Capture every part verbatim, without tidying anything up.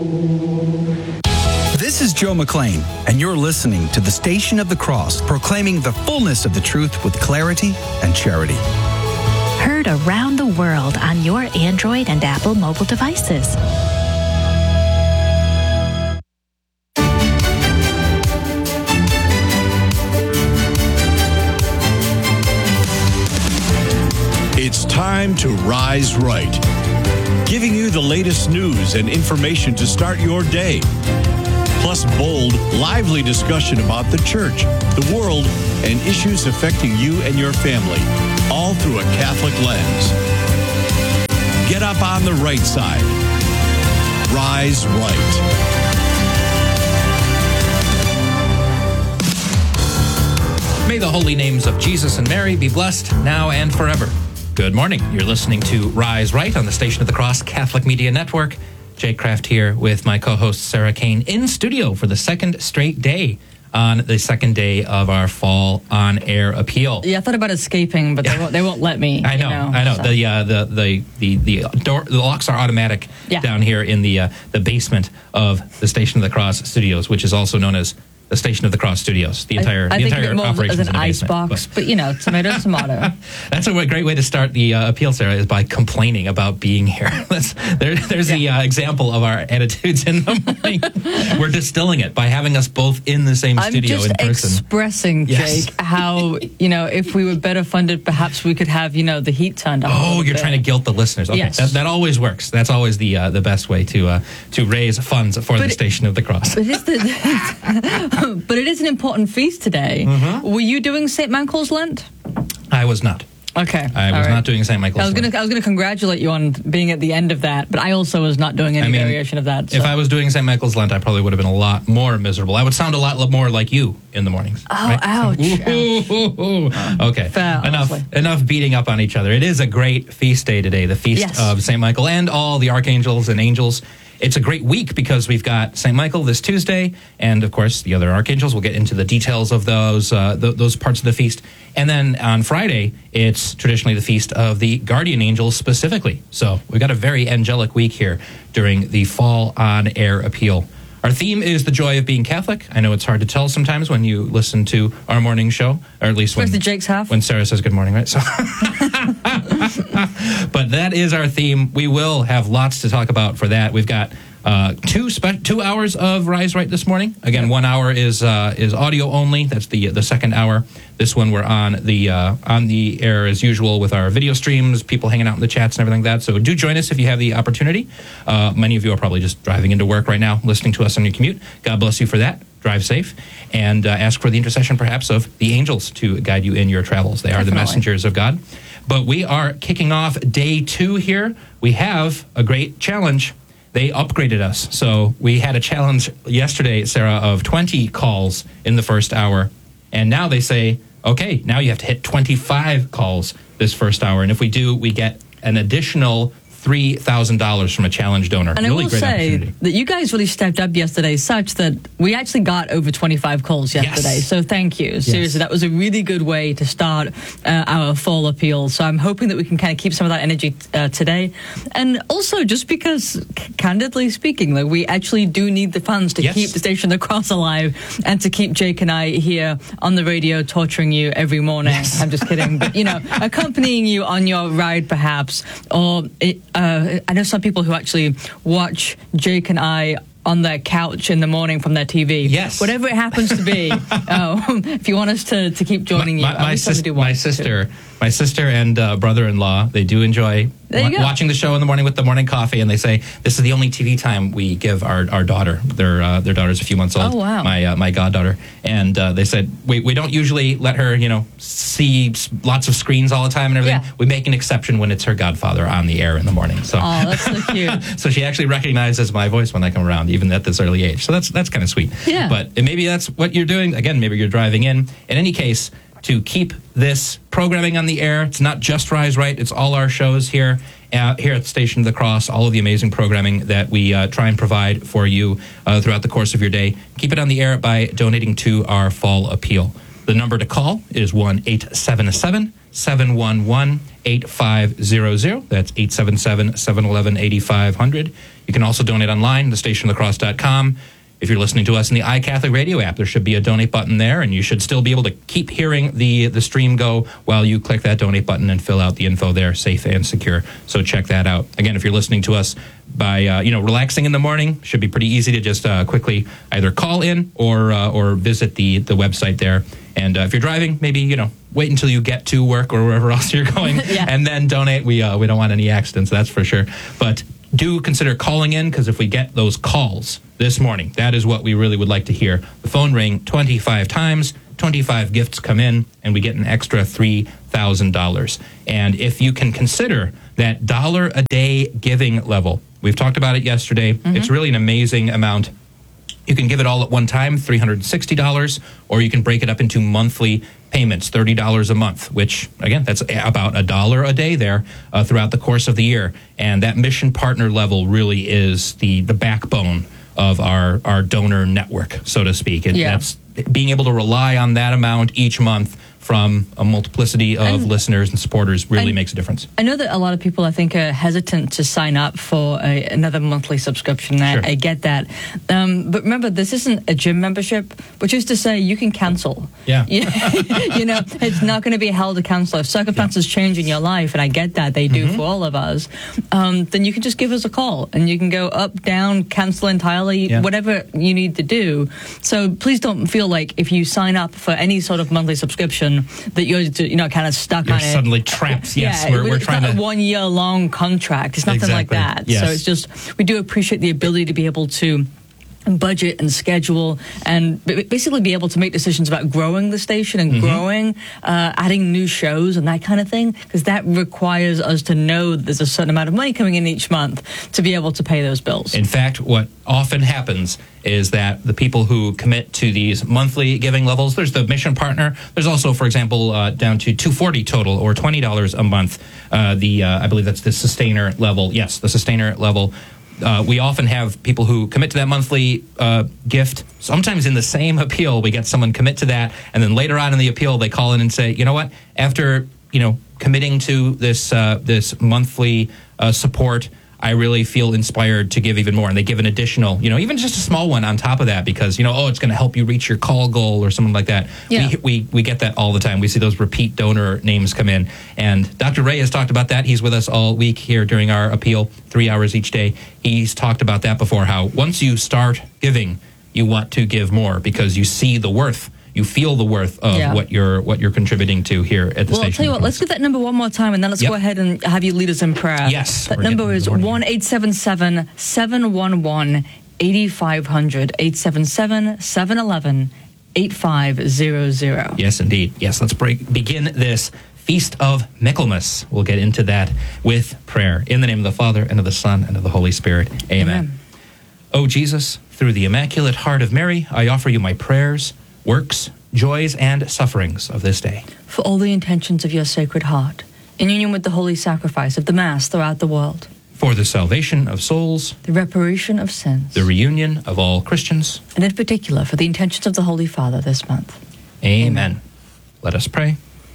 This is Joe McLean, and you're listening to the Station of the Cross, proclaiming the fullness of the truth with clarity and charity. Heard around the world on your Android and Apple mobile devices. It's time to Rise Right, giving you the latest news and information to start your day. Plus bold, lively discussion about the church, the world, and issues affecting you and your family, all through a Catholic lens. Get up on the right side. Rise Right. May the holy names of Jesus and Mary be blessed now and forever. Good morning. You're listening to Rise Right on the Station of the Cross Catholic Media Network. Jake Kraft here with my co-host Sarah Kane in studio for the second straight day on the second day of our fall on-air appeal. Yeah, I thought about escaping, but they won't, they won't let me. I know, you know I know. So. The, uh, the the the the door, the locks are automatic yeah. down here in the uh, the basement of the Station of the Cross Studios, which is also known as the Station of the Cross Studios. The entire I, I the think entire of it more operation as an ice basement, box, but, but you know, tomato, tomato. That's a great way to start the uh, appeal, Sarah, is by complaining about being here. That's, there, there's yeah. the uh, example of our attitudes in the morning. We're distilling it by having us both in the same I'm studio just in person. expressing, yes. Jake, how, you know, if we were better funded, perhaps we could have, you know, the heat turned on. Oh, you're bit. trying to guilt the listeners. Okay, yes. that, that always works. That's always the uh, the best way to uh, to raise funds for but the Station of the Cross. But, it's the, but it is an important feast today. Mm-hmm. Were you doing Saint Michael's Lent? I was not. Okay. I was right. not doing Saint Michael's I was Lent. going to I was going to congratulate you on being at the end of that, but I also was not doing any I mean, variation of that. So. If I was doing Saint Michael's Lent, I probably would have been a lot more miserable. I would sound a lot more like you in the mornings. Oh, right? ouch. Ooh, ooh, ooh. Okay. Fair, enough honestly. enough beating up on each other. It is a great feast day today, the feast Yes. of Saint Michael and all the archangels and angels. It's a great week because we've got Saint Michael this Tuesday, and of course the other archangels. We'll get into the details of those uh, th- those parts of the feast. And then on Friday, it's traditionally the feast of the guardian angels specifically. So we've got a very angelic week here during the fall on-air appeal. Our theme is the joy of being Catholic. I know it's hard to tell sometimes when you listen to our morning show, or at least when, the Jake's half. when Sarah says good morning, right? So, but that is our theme. We will have lots to talk about for that. We've got uh, two spe- two hours of Rise Right this morning. Again, one hour is uh, is audio only. That's the the second hour. This one we're on the uh, on the air as usual with our video streams, people hanging out in the chats and everything like that. So do join us if you have the opportunity. Uh, many of you are probably just driving into work right now, listening to us on your commute. God bless you for that. Drive safe, and uh, ask for the intercession perhaps of the angels to guide you in your travels. They are Definitely. the messengers of God. But we are kicking off day two here. We have a great challenge. They upgraded us. So we had a challenge yesterday, Sarah, of twenty calls in the first hour. And now they say, okay, now you have to hit twenty-five calls this first hour. And if we do, we get an additional three thousand dollars from a challenge donor. And really I will great say opportunity. that you guys really stepped up yesterday such that we actually got over twenty-five calls yesterday. Yes. So thank you. Seriously, Yes. that was a really good way to start uh, our fall appeal. So I'm hoping that we can kind of keep some of that energy uh, today. And also, just because, c- candidly speaking, like, we actually do need the funds to Yes. keep the Station of the Cross alive and to keep Jake and I here on the radio torturing you every morning. Yes. I'm just kidding. But, you know, accompanying you on your ride, perhaps, or it, uh, I know some people who actually watch Jake and I on their couch in the morning from their T V. Yes. Whatever it happens to be. uh, if you want us to, to keep joining my, you. my, at least I sis- do want my to. sister, my sister and uh, brother-in-law, they do enjoy There you wa- go. watching the show in the morning with the morning coffee, and they say this is the only T V time we give our, our daughter. Their uh, their daughter's a few months old. Oh, wow. My uh, my goddaughter, and uh, they said we we don't usually let her you know see s- lots of screens all the time and everything. Yeah. We make an exception when it's her godfather on the air in the morning. So Oh, that's so cute. so she actually recognizes my voice when I come around, even at this early age. So that's that's kind of sweet. Yeah. But and maybe that's what you're doing. Again, maybe you're driving in. In any case, to keep this programming on the air, it's not just Rise Right. It's all our shows here uh, here at the Station of the Cross. All of the amazing programming that we uh, try and provide for you uh, throughout the course of your day. Keep it on the air by donating to our fall appeal. The number to call is one eight seven seven, seven one one, eight five zero zero. That's eight seven seven, seven one one, eight five zero zero. You can also donate online, the station of the cross dot com. If you're listening to us in the iCatholic Radio app, there should be a donate button there, and you should still be able to keep hearing the, the stream go while you click that donate button and fill out the info there, safe and secure. So check that out. Again, if you're listening to us by, uh, you know, relaxing in the morning, should be pretty easy to just uh, quickly either call in or uh, or visit the, the website there. And uh, if you're driving, maybe, you know, wait until you get to work or wherever else you're going yeah. and then donate. We, uh, we don't want any accidents, that's for sure. But do consider calling in, because if we get those calls this morning, that is what we really would like to hear. The phone ring twenty-five times, twenty-five gifts come in, and we get an extra three thousand dollars. And if you can consider that dollar a day giving level, we've talked about it yesterday. Mm-hmm. It's really an amazing amount. You can give it all at one time, three hundred sixty dollars, or you can break it up into monthly payments, thirty dollars a month, which, again, that's about a dollar a day there uh, throughout the course of the year. And that mission partner level really is the, the backbone of our, our donor network, so to speak. And yeah. that's being able to rely on that amount each month from a multiplicity of and, listeners and supporters really and makes a difference. I know that a lot of people, I think, are hesitant to sign up for a, another monthly subscription. I, Sure. I get that. Um, but remember, this isn't a gym membership, which is to say you can cancel. Yeah. You, you know, it's not going to be held to cancel. If circumstances yeah. change in your life, and I get that, they do mm-hmm. for all of us, um, then you can just give us a call, and you can go up, down, cancel entirely, yeah. whatever you need to do. So please don't feel like if you sign up for any sort of monthly subscription, that you're, you know, kind of stuck you're on it. You're suddenly trapped. Yes, yeah, we're, we're it's trying not to... a one-year-long contract. It's nothing exactly. like that. Yes. So it's just, we do appreciate the ability to be able to budget and schedule and basically be able to make decisions about growing the station and mm-hmm. growing, uh, adding new shows and that kind of thing, because that requires us to know there's a certain amount of money coming in each month to be able to pay those bills. In fact, what often happens is that the people who commit to these monthly giving levels, there's the mission partner, there's also, for example, uh, down to two hundred forty dollars total or twenty dollars a month, uh, the uh, I believe that's the sustainer level. Yes, the sustainer level. Uh, we often have people who commit to that monthly uh, gift. Sometimes in the same appeal, we get someone commit to that, and then later on in the appeal, they call in and say, you know what, after, you know, committing to this uh, this monthly uh, support, I really feel inspired to give even more. And they give an additional, you know, even just a small one on top of that because, you know, oh, it's going to help you reach your call goal or something like that. Yeah. We, we we get that all the time. We see those repeat donor names come in. And Doctor Ray has talked about that. He's with us all week here during our appeal, three hours each day. He's talked about that before, how once you start giving, you want to give more because you see the worth. You feel the worth of yeah. what you're what you're contributing to here at the well, station. I'll tell you what, let's get that number one more time, and then let's yep. go ahead and have you lead us in prayer. Yes. That number is one eight seven seven, seven one one, eight five zero zero, eight seven seven, seven one one, eight five zero zero. Yes, indeed. Yes, let's break, begin this Feast of Michaelmas. We'll get into that with prayer. In the name of the Father, and of the Son, and of the Holy Spirit. Amen. Amen. O Jesus, through the Immaculate Heart of Mary, I offer you my prayers, works, joys, and sufferings of this day. For all the intentions of your Sacred Heart, in union with the holy sacrifice of the Mass throughout the world. For the salvation of souls, the reparation of sins, the reunion of all Christians, and in particular for the intentions of the Holy Father this month. Amen. Amen. Let us pray.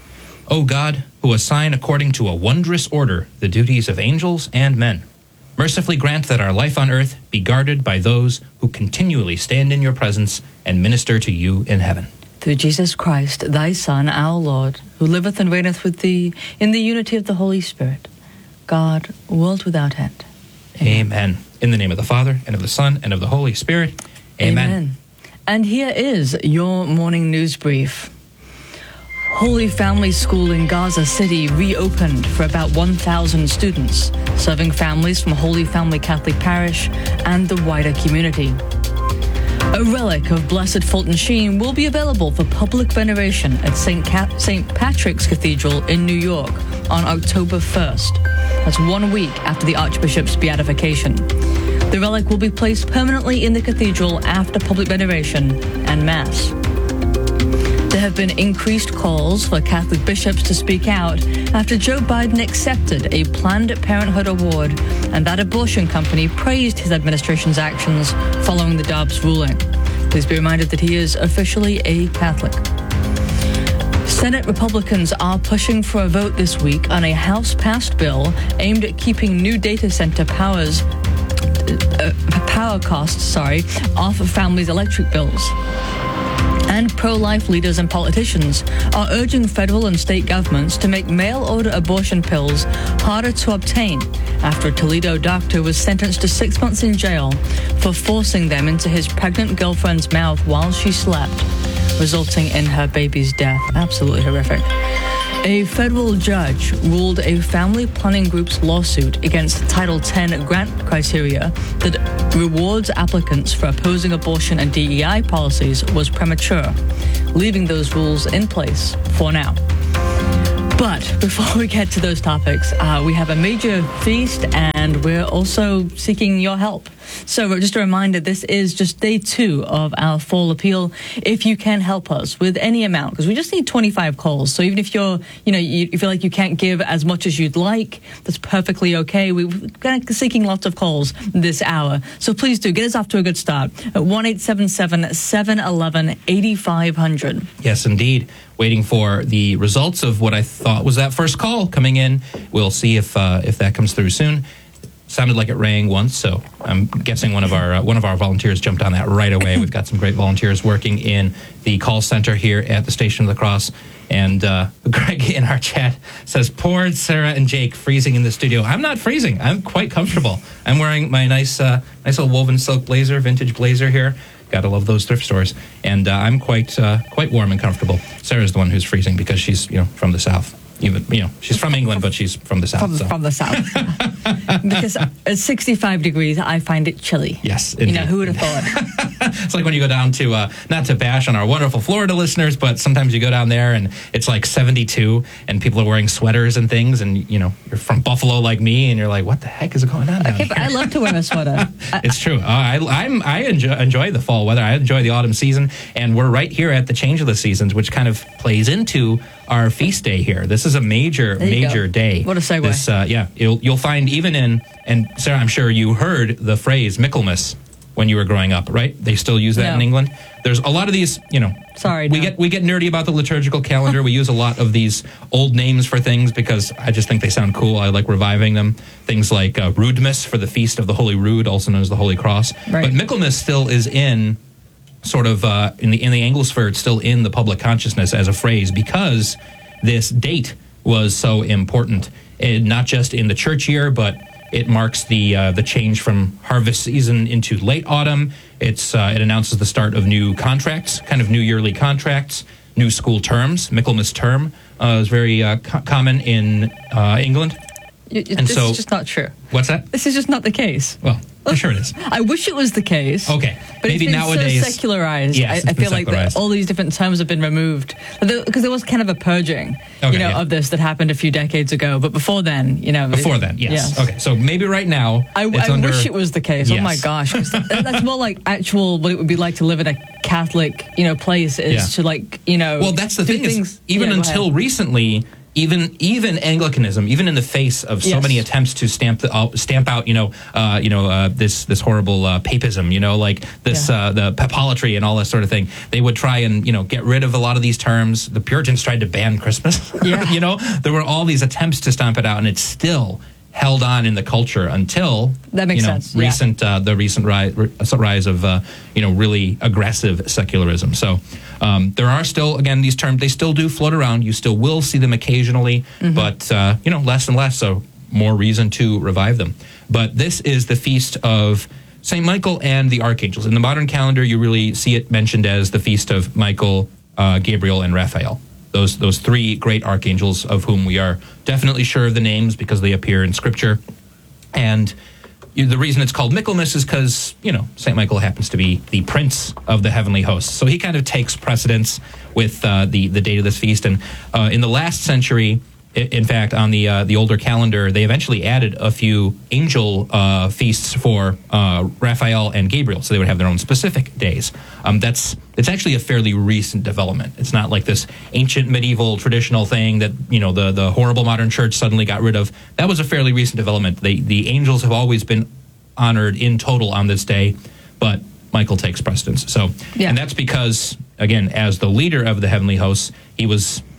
O God, who assign according to a wondrous order the duties of angels and men, mercifully grant that our life on earth be guarded by those who continually stand in your presence and minister to you in heaven. Through Jesus Christ, thy Son, our Lord, who liveth and reigneth with thee in the unity of the Holy Spirit, God, world without end. Amen. Amen. In the name of the Father, and of the Son, and of the Holy Spirit. Amen. Amen. And here is your morning news brief. Holy Family School in Gaza City reopened for about one thousand students, serving families from Holy Family Catholic Parish and the wider community. A relic of Blessed Fulton Sheen will be available for public veneration at Saint Ca- Saint Patrick's Cathedral in New York on October first. That's one week after the Archbishop's beatification. The relic will be placed permanently in the cathedral after public veneration and Mass. There have been increased calls for Catholic bishops to speak out after Joe Biden accepted a Planned Parenthood award and that abortion company praised his administration's actions following the Dobbs ruling. Please be reminded that he is officially a Catholic. Senate Republicans are pushing for a vote this week on a House-passed bill aimed at keeping new data center powers uh, power costs, sorry, off of families' electric bills. And pro-life leaders and politicians are urging federal and state governments to make mail-order abortion pills harder to obtain after a Toledo doctor was sentenced to six months in jail for forcing them into his pregnant girlfriend's mouth while she slept, resulting in her baby's death. Absolutely horrific. A federal judge ruled a family planning group's lawsuit against Title ten grant criteria that rewards applicants for opposing abortion and D E I policies was premature, leaving those rules in place for now. But before we get to those topics, uh, we have a major feast and we're also seeking your help. So just a reminder, this is just day two of our fall appeal. If you can help us with any amount, because we just need twenty-five calls. So even if you're, you know, you, you feel like you can't give as much as you'd like, that's perfectly okay. We're kind of seeking lots of calls this hour. So please do get us off to a good start at one eight seven seven, seven one one, eight five zero zero. Yes, indeed. Waiting for the results of what I thought was that first call coming in. We'll see if uh, if that comes through soon. Sounded like it rang once, so I'm guessing one of our uh, one of our volunteers jumped on that right away. We've got some great volunteers working in the call center here at the Station of the Cross. And uh, Greg in our chat says, poor Sarah and Jake freezing in the studio. I'm not freezing. I'm quite comfortable. I'm wearing my nice uh, nice little woven silk blazer, vintage blazer here. Gotta love those thrift stores. And uh, I'm quite uh, quite warm and comfortable. Sarah's the one who's freezing because she's, you know, from the South. Even, you know, she's from England, but she's from the South. From, so. from the South. Because at sixty-five degrees, I find it chilly. Yes, indeed. You know, who would have thought? It's like when you go down to, uh, not to bash on our wonderful Florida listeners, but sometimes you go down there and it's like seventy-two and people are wearing sweaters and things and, you know, you're from Buffalo like me and you're like, what the heck is going on down Okay, here? but I love to wear a sweater. It's true. Uh, I I'm, I enjoy, enjoy the fall weather. I enjoy the autumn season. And we're right here at the change of the seasons, which kind of plays into our feast day here. This is a major, major go. day. What a segue. This, uh, yeah, you'll, you'll find even in, and Sarah, I'm sure you heard the phrase Michaelmas when you were growing up, right? They still use that No. in England. There's a lot of these, you know. Sorry, we no. get we get nerdy about the liturgical calendar. We use a lot of these old names for things because I just think they sound cool. I like reviving them. Things like uh, Roodmas for the Feast of the Holy Rood, also known as the Holy Cross. Right. But Michaelmas still is in sort of uh, in the in the Anglosphere. It's still in the public consciousness as a phrase because this date was so important, and not just in the church year, but it marks the uh, the change from harvest season into late autumn. It's uh, it announces the start of new contracts, kind of new yearly contracts, new school terms. Michaelmas term uh, is very uh, co- common in uh, England. You, you, And this so- is just not true. What's that? This is just not the case. Well, I'm sure it is. I wish it was the case. Okay, But maybe it's been nowadays- so secularized. Yes, I, it's I been feel like the, secularized. all these different terms have been removed because there was kind of a purging, Okay, you know, yeah. of this that happened a few decades ago. But before then, you know, Before it- then, yes. Okay, so maybe right now I, it's I under, wish it was the case. Oh my Yes. gosh, 'cause that, that's more like actual what it would be like to live in a Catholic, you know, place is Yeah. to like, you know. Well, that's the do thing things, is, even yeah, go until ahead. recently, even even Anglicanism, even in the face of so Yes. many attempts to stamp the, uh, stamp out, you know, uh, you know, uh, this this horrible uh, papism, you know, like this Yeah. uh, the papolatry and all that sort of thing, they would try and you know get rid of a lot of these terms. The Puritans tried to ban Christmas. Yeah. You know, there were all these attempts to stamp it out, and it's still held on in the culture until That makes you know, sense, yeah. recent uh, the recent rise, rise of uh, you know really aggressive secularism. So um, there are still again these terms they still do float around. You still will see them occasionally, Mm-hmm. but uh, you know less and less. So more reason to revive them. But this is the feast of Saint Michael and the archangels. In the modern calendar, you really see it mentioned as the feast of Michael, uh, Gabriel, and Raphael. Those those three great archangels of whom we are definitely sure of the names because they appear in Scripture. And you, the reason it's called Michaelmas is because, you know, Saint Michael happens to be the prince of the heavenly hosts. So he kind of takes precedence with uh, the, the date of this feast. And uh, in the last century, i- in fact, on the uh, the older calendar, they eventually added a few angel uh, feasts for uh, Raphael and Gabriel. So they would have their own specific days. Um, that's it's actually a fairly recent development. It's not like this ancient medieval traditional thing that, you know, the, the horrible modern church suddenly got rid of. That was a fairly recent development. They, the angels have always been honored in total on this day, but Michael takes precedence. So, Yeah. and that's because, again, as the leader of the heavenly hosts, he was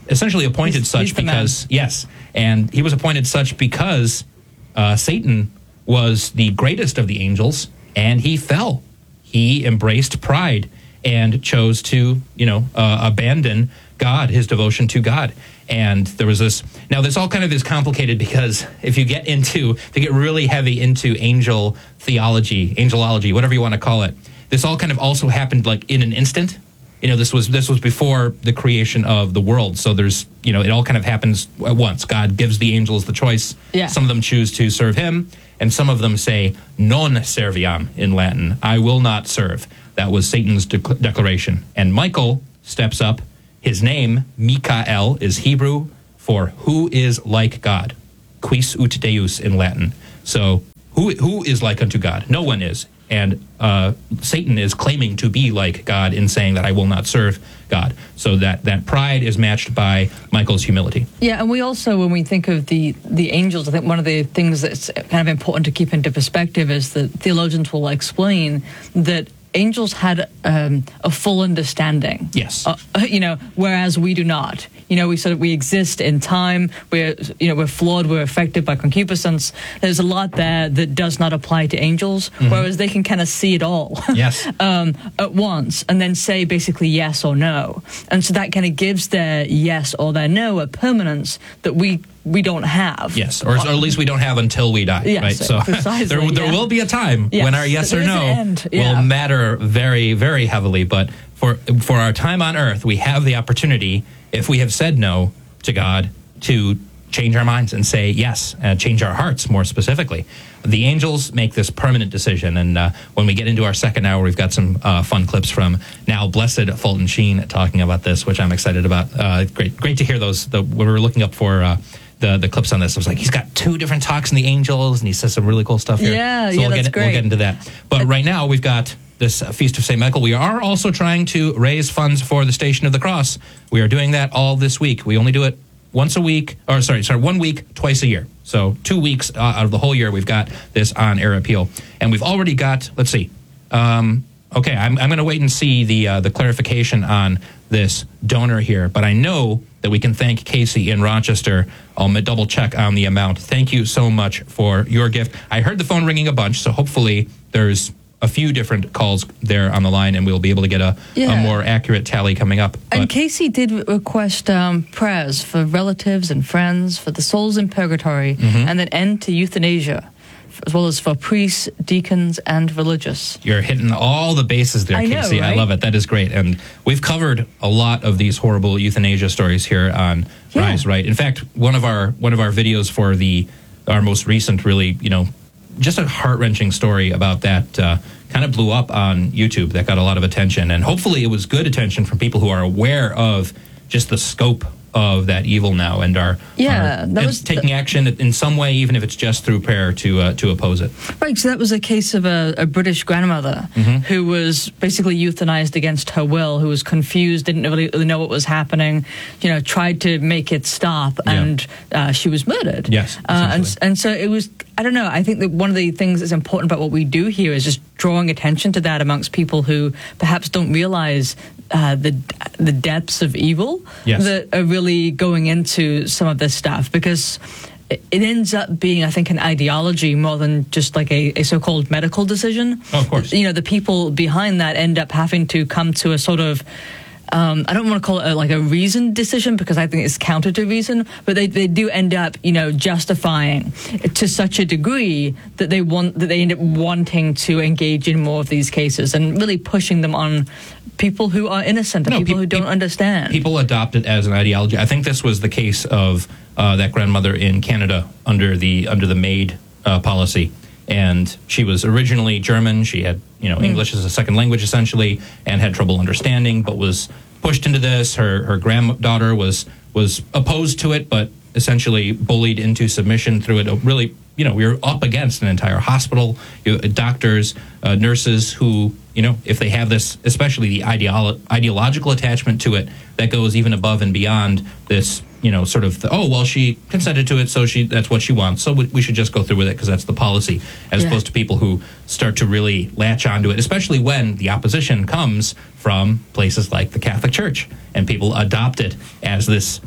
essentially appointed He's- such he's the man. because yes, and he was appointed such because uh, Satan was the greatest of the angels, and he fell. He embraced pride and chose to, you know, uh, abandon God, his devotion to God. And there was this. Now, this all kind of is complicated because if you get into, if you get really heavy into angel theology, angelology, whatever you want to call it, this all kind of also happened like in an instant. You know, this was this was before the creation of the world. So there's, you know, it all kind of happens at once. God gives the angels the choice. Yeah. Some of them choose to serve him, and some of them say non serviam in Latin. I will not serve. That was Satan's de- declaration. And Michael steps up. His name, Mikael, is Hebrew for who is like God. Quis ut Deus in Latin. So who who is like unto God? No one is. And uh, Satan is claiming to be like God in saying that I will not serve God. So that, that pride is matched by Michael's humility. Yeah, and we also, when we think of the, the angels, I think one of the things that's kind of important to keep into perspective is that theologians will explain that angels had um, a full understanding. Yes. Uh, you know, whereas we do not. You know, we sort of we exist in time. We're you know we're flawed. We're affected by concupiscence. There's a lot there that does not apply to angels, mm-hmm. whereas they can kind of see it all. Yes. um, at once, and then say basically yes or no, and so that kind of gives their yes or their no a permanence that we we don't have. Yes, or, or at least we don't have until we die. Yes, right. So precisely, there there yeah. will be a time Yes, when our yes there or is an no end, yeah. will matter very very heavily. But for for our time on earth, we have the opportunity, if we have said no to God, to change our minds and say yes, and change our hearts more specifically. The angels make this permanent decision, and uh, when we get into our second hour, we've got some uh, fun clips from now blessed Fulton Sheen talking about this, which I'm excited about. Uh, great, great to hear those. The, when we were looking up for uh, the the clips on this, I was like, he's got two different talks in the angels, and he says some really cool stuff here. Yeah, so yeah, we'll that's get, great. We'll get into that. But right now, we've got this uh, Feast of Saint Michael. We are also trying to raise funds for the Station of the Cross. We are doing that all this week. We only do it once a week, or sorry, sorry, one week, twice a year. So two weeks uh, out of the whole year, we've got this on air appeal. And we've already got, let's see, um, okay, I'm, I'm going to wait and see the uh, the clarification on this donor here. But I know that we can thank Casey in Rochester. I'll double check on the amount. Thank you so much for your gift. I heard the phone ringing a bunch, so hopefully there's a few different calls there on the line, and we'll be able to get a, Yeah. a more accurate tally coming up. And But- Casey did request um, prayers for relatives and friends, for the souls in purgatory, Mm-hmm. and an end to euthanasia, as well as for priests, deacons, and religious. You're hitting all the bases there, I know, Casey. I right? love it. That is great. And we've covered a lot of these horrible euthanasia stories here on Yeah. Rise Right. In fact, one of our one of our videos for the our most recent, really, you know, just a heart-wrenching story about that uh, kind of blew up on YouTube. That got a lot of attention, and hopefully it was good attention from people who are aware of just the scope of that evil now and are, Yeah, are that was taking action in some way, even if it's just through prayer, to uh, to oppose it. Right, so that was a case of a, a British grandmother Mm-hmm. who was basically euthanized against her will, who was confused, didn't really, really know what was happening, you know, tried to make it stop, Yeah. and uh, she was murdered. Yes, uh, and, essentially. and so it was, I don't know, I think that one of the things that's important about what we do here is just drawing attention to that amongst people who perhaps don't realize uh, the the depths of evil Yes. that are really going into some of this stuff, because it it ends up being, I think, an ideology more than just like a, a so-called medical decision. Oh, of course. You know, the people behind that end up having to come to a sort of, um, I don't want to call it a, like a reasoned decision, because I think it's counter to reason, but they, they do end up, you know, justifying it to such a degree that they want, that they end up wanting to engage in more of these cases and really pushing them on people who are innocent and No, people peop- who don't peop- understand. People adopt it as an ideology. I think this was the case of uh, that grandmother in Canada under the under the MAID uh, policy, and she was originally German. She had you know English as a second language essentially, and had trouble understanding, but was pushed into this. Her her granddaughter was was opposed to it, but essentially bullied into submission through it. Really, you know, we were up against an entire hospital, you know, doctors, uh, nurses who, you know, if they have this, especially the ideolo- ideological attachment to it, that goes even above and beyond this, you know, sort of, the, oh, well, she consented to it, so she that's what she wants, so we, we should just go through with it because that's the policy, as Yeah. opposed to people who start to really latch onto it, especially when the opposition comes from places like the Catholic Church, and people adopt it as this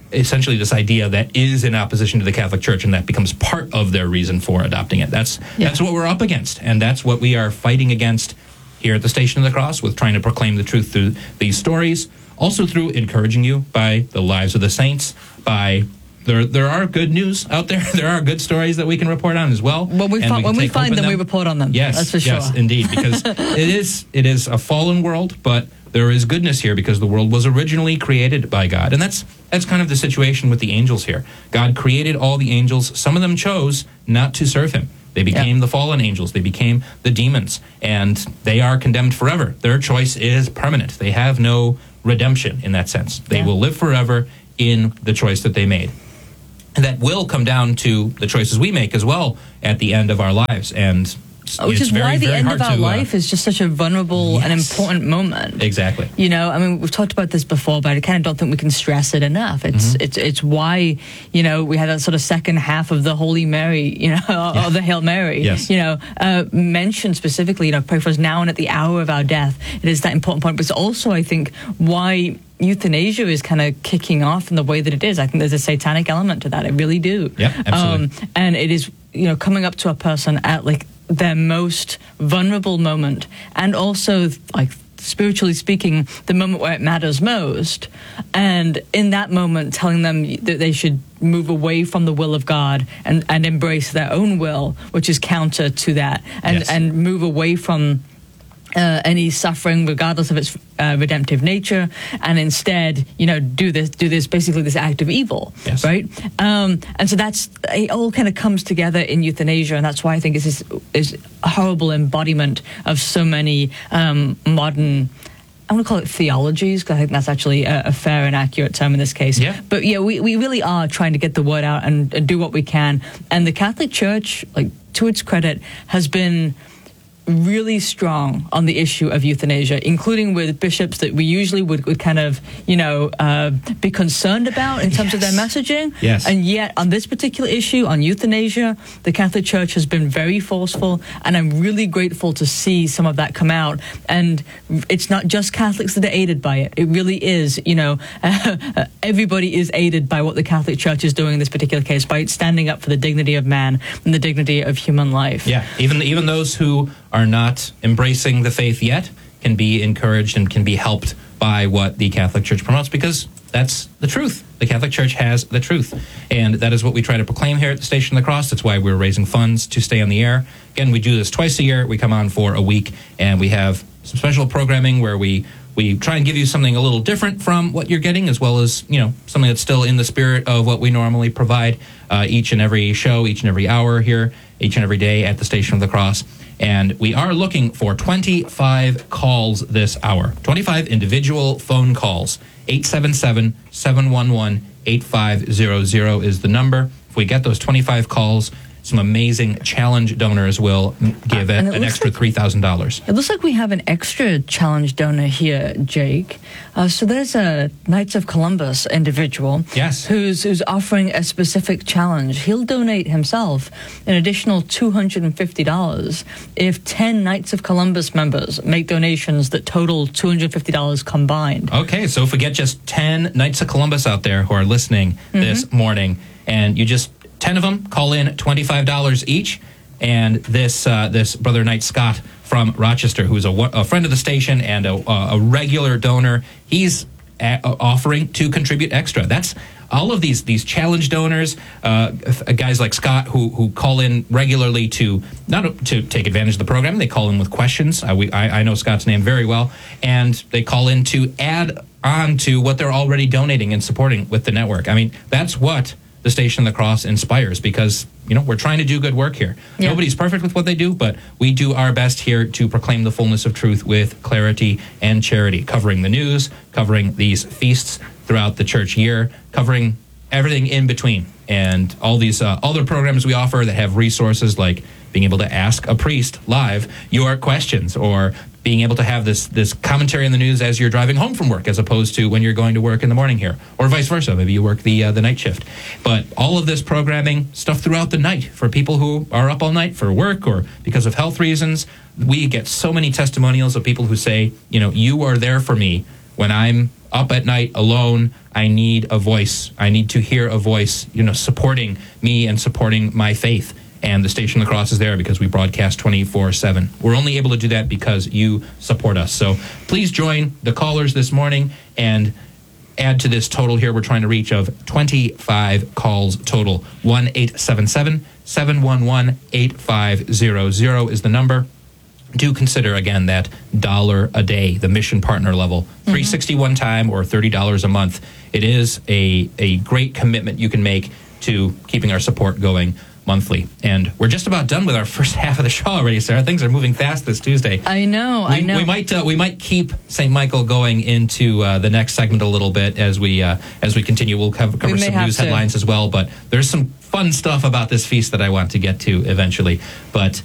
essentially this idea that is in opposition to the Catholic Church, and that becomes part of their reason for adopting it. That's Yeah. that's what we're up against, and that's what we are fighting against here at the Station of the Cross, with trying to proclaim the truth through these stories, also through encouraging you by the lives of the saints, by there there are good news out there. There are good stories that we can report on as well. When we, and fi- we can when we take hope find in them, we report on them. Yes, that's for sure. yes, indeed, because it is it is a fallen world, but there is goodness here because the world was originally created by God, and that's that's kind of the situation with the angels here. God created all the angels. Some of them chose not to serve Him. They became Yeah. the fallen angels. They became the demons, and they are condemned forever. Their choice is permanent. They have no redemption in that sense. They Yeah. will live forever in the choice that they made. And that will come down to the choices we make as well at the end of our lives. And Which it's is very, why the very end hard of our to, uh, life is just such a vulnerable and Yes. important moment. Exactly. You know, I mean, we've talked about this before, but I kind of don't think we can stress it enough. It's Mm-hmm. it's it's why, you know, we had that sort of second half of the Holy Mary, you know, Yeah. or the Hail Mary, Yes. you know, uh, mentioned specifically, you know, pray for us now and at the hour of our death. It is that important point. But it's also, I think, why euthanasia is kind of kicking off in the way that it is. I think there's a satanic element to that. I really do. Yeah, absolutely. Um, and it is, you know, coming up to a person at like their most vulnerable moment, and also like spiritually speaking, the moment where it matters most, and in that moment telling them that they should move away from the will of God and, and embrace their own will, which is counter to that, and Yes. and move away from Uh, any suffering, regardless of its uh, redemptive nature, and instead, you know, do this, do this, basically this act of evil, Yes. right? Um, and so that's it. All kind of comes together in euthanasia, and that's why I think it's this is a horrible embodiment of so many um, modern. I'm going to call it theologies, because I think that's actually a, a fair and accurate term in this case. Yeah. But yeah, we, we really are trying to get the word out and, and do what we can. And the Catholic Church, like to its credit, has been really strong on the issue of euthanasia, including with bishops that we usually would, would kind of, you know, uh, be concerned about in terms of their Yes. messaging. Yes. And yet, on this particular issue, on euthanasia, the Catholic Church has been very forceful, and I'm really grateful to see some of that come out. And it's not just Catholics that are aided by it. It really is, you know, uh, everybody is aided by what the Catholic Church is doing in this particular case, by standing up for the dignity of man and the dignity of human life. Yeah, even even those who are not embracing the faith yet can be encouraged and can be helped by what the Catholic Church promotes, because that's the truth. The Catholic Church has the truth, and that is what we try to proclaim here at the Station of the Cross. That's why we're raising funds to stay on the air. Again, we do this twice a year. We come on for a week, and we have some special programming where we we try and give you something a little different from what you're getting, as well as, you know, something that's still in the spirit of what we normally provide uh, each and every show, each and every hour here, each and every day at the Station of the Cross. And we are looking for twenty-five calls this hour. twenty-five individual phone calls. eight seven seven, seven one one, eight five zero zero is the number. If we get those twenty-five calls, some amazing challenge donors will give it And it an looks extra like- three thousand dollars. It looks like we have an extra challenge donor here, Jake. Uh, so there's a Knights of Columbus individual Yes. who's who's offering a specific challenge. He'll donate himself an additional two hundred fifty dollars if ten Knights of Columbus members make donations that total two hundred fifty dollars combined. Okay, so if we get just ten Knights of Columbus out there who are listening this morning, and you just ten of them call in twenty-five dollars each, and this uh, this brother Knight Scott from Rochester, who's a, a friend of the station and a, a regular donor, he's a- offering to contribute extra. That's all of these these challenge donors, uh, guys like Scott who who call in regularly to not to take advantage of the program. They call in with questions. Uh, we, I, I know Scott's name very well, and they call in to add on to what they're already donating and supporting with the network. I mean, that's what the Station of the Cross inspires, because, you know, we're trying to do good work here. Yeah. Nobody's perfect with what they do, but we do our best here to proclaim the fullness of truth with clarity and charity, covering the news, covering these feasts throughout the church year, covering everything in between, and all these uh, other programs we offer that have resources like being able to ask a priest live your questions, or being able to have this this commentary on the news as you're driving home from work, as opposed to when you're going to work in the morning here, or vice versa. Maybe you work the uh, the night shift. But all of this programming, stuff throughout the night for people who are up all night for work or because of health reasons. We get so many testimonials of people who say, you know, you are there for me when I'm up at night alone, I need a voice. I need to hear a voice, you know, supporting me and supporting my faith. And the Station of the Cross is there because we broadcast twenty-four seven. We're only able to do that because you support us. So please join the callers this morning and add to this total here we're trying to reach of twenty-five calls total. one eight seven seven, seven one one, eight five zero zero is the number. Do consider, again, that dollar a day, the mission partner level, mm-hmm. three sixty-one time or thirty dollars a month. It is a, a great commitment you can make to keeping our support going monthly. And we're just about done with our first half of the show already, Sarah. Things are moving fast this Tuesday. I know, we, I know. We might uh, we might keep Saint Michael going into uh, the next segment a little bit as we uh, as we continue. We'll cover, cover we some news to. headlines as well. But there's some fun stuff about this feast that I want to get to eventually. But